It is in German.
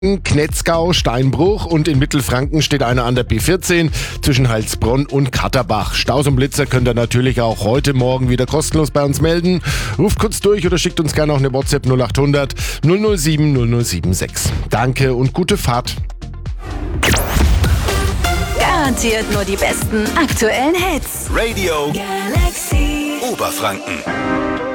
Knetzgau, Steinbruch und in Mittelfranken steht einer an der B14 zwischen Heilsbronn und Katterbach. Staus und Blitzer könnt ihr natürlich auch heute Morgen wieder kostenlos bei uns melden. Ruft kurz durch oder schickt uns gerne auch eine WhatsApp 0800 007 0076. Danke und gute Fahrt. Garantiert nur die besten aktuellen Hits. Radio Galaxy Oberfranken.